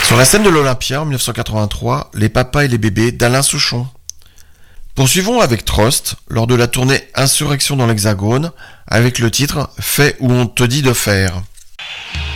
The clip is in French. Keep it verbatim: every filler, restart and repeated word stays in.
Sur la scène de l'Olympia en dix-neuf cent quatre-vingt-trois, Les papas et les bébés d'Alain Souchon. Poursuivons avec Trost lors de la tournée Insurrection dans l'Hexagone avec le titre Fais où on te dit de faire.